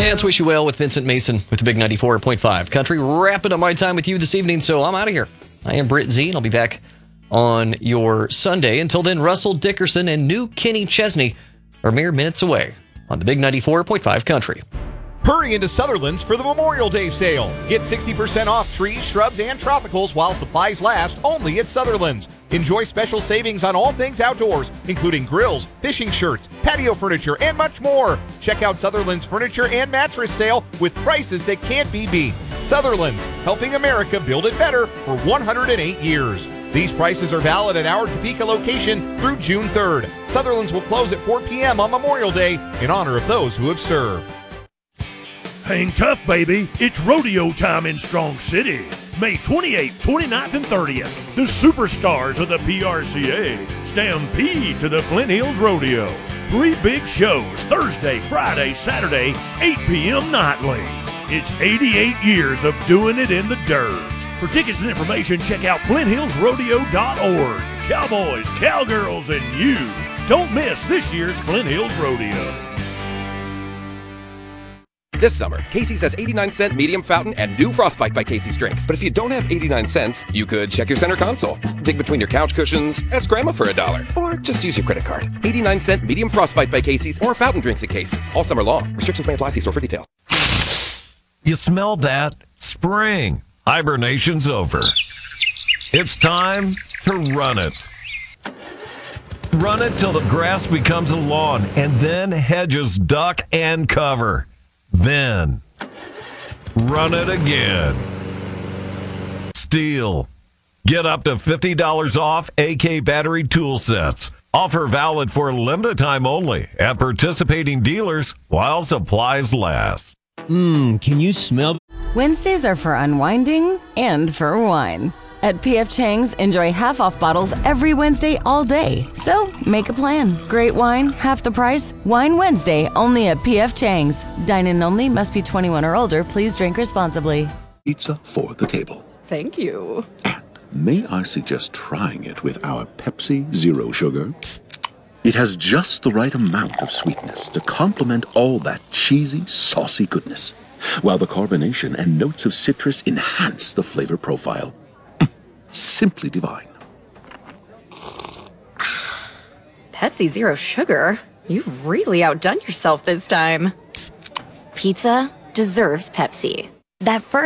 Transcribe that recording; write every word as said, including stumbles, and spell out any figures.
And it's Wish You Well with Vincent Mason with the Big ninety-four point five Country. Wrapping up my time with you this evening, so I'm out of here. I am Britt Z, and I'll be back on your Sunday. Until then, Russell Dickerson and new Kenny Chesney are mere minutes away on the Big ninety-four point five Country. Hurry into Sutherland's for the Memorial Day sale. Get sixty percent off trees, shrubs, and tropicals while supplies last only at Sutherland's. Enjoy special savings on all things outdoors, including grills, fishing shirts, patio furniture, and much more. Check out Sutherland's furniture and mattress sale with prices that can't be beat. Sutherland's, helping America build it better for one hundred eight years. These prices are valid at our Topeka location through June third. Sutherland's will close at four p.m. on Memorial Day in honor of those who have served. Hang tough, baby. It's rodeo time in Strong City. May twenty-eighth, twenty-ninth, and thirtieth. The superstars of the P R C A stampede to the Flint Hills Rodeo. Three big shows Thursday, Friday, Saturday, eight p.m. nightly. It's eighty-eight years of doing it in the dirt. For tickets and information, check out flint hills rodeo dot org. Cowboys, cowgirls, and you. Don't miss this year's Flint Hills Rodeo. This summer, Casey's has eighty-nine cent medium fountain and new Frostbite by Casey's drinks. But if you don't have eighty-nine cents, you could check your center console, dig between your couch cushions, ask Grandma for a dollar, or just use your credit card. eighty-nine cent medium Frostbite by Casey's or fountain drinks at Casey's. All summer long. Restrictions may apply. See store for details. You smell that? Spring. Hibernation's over. It's time to run it. Run it till the grass becomes a lawn, and then hedges duck and cover. Then, run it again. Steel. Get up to fifty dollars off A K battery tool sets. Offer valid for a limited time only at participating dealers while supplies last. Mmm, can you smell? Wednesdays are for unwinding and for wine. At P F Chang's, enjoy half-off bottles every Wednesday all day. So, make a plan. Great wine, half the price. Wine Wednesday, only at P F Chang's. Dine-in only, must be twenty-one or older. Please drink responsibly. Pizza for the table. Thank you. And may I suggest trying it with our Pepsi Zero Sugar? It has just the right amount of sweetness to complement all that cheesy, saucy goodness, while the carbonation and notes of citrus enhance the flavor profile. Simply divine. Pepsi Zero Sugar? You've really outdone yourself this time. Pizza deserves Pepsi. That first